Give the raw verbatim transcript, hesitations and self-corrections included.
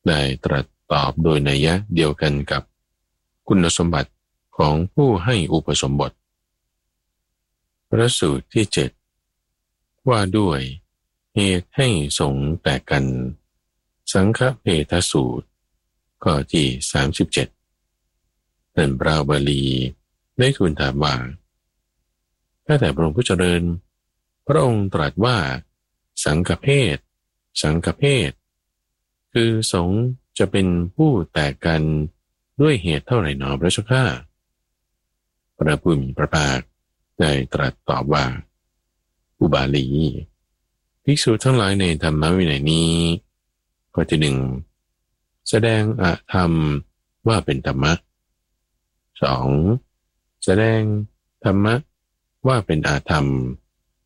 ได้ตรัสตอบโดยนัยยะเดียวกันกับคุณสมบัติของผู้ให้อุปสมบทพระสูตรที่เจ็ดว่าด้วยเหตุให้สงฆ์แตกกันสังฆเพทสูตรข้อที่สามสิบเจ็ดท่านพระบาลีได้ทูลถามว่าถ้าแต่พระองค์ผู้เจริญพระองค์ตรัสว่าสังฆเพศสังฆเพศคือสงฆ์จะเป็นผู้แตกกันด้วยเหตุเท่าไหร่หนอพระเจ้าข้าพระผู้มีพระภาคได้ตรัสตอบว่าอุบาลีภิกษุทั้งหลายในธรรมวินัยนี้ข้อที่หนึ่งแสดงอธรรมว่าเป็นธรรมะสองแสดงธรรมะว่าเป็นอาธรรม